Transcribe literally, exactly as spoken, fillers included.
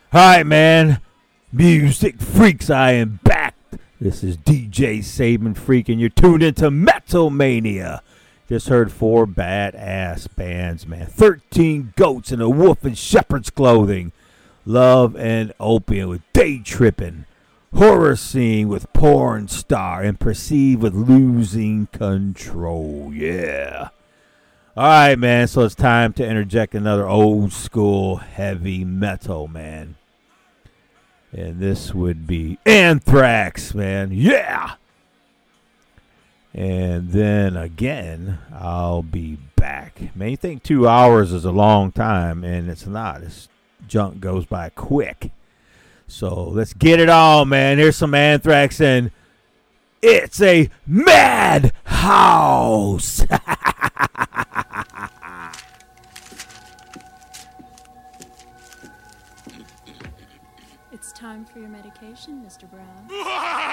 Hi, man. Music freaks, I am back. This is D J Saban Freak, and you're tuned into Metal Mania. Just heard four badass bands, man. Thirteen goats in a wolf in shepherd's clothing. Love and Opium with Day Trippin'. Horror Scene with Porn Star. And Perceive with Losing Control. Yeah. All right, man. So it's time to interject another old school heavy metal, man. And this would be Anthrax, man. Yeah. And then again, I'll be back. Man, you think two hours is a long time, and it's not. This junk goes by quick. So let's get it on, man. Here's some Anthrax, and it's a madhouse. It's time for your medication, Mister Brown.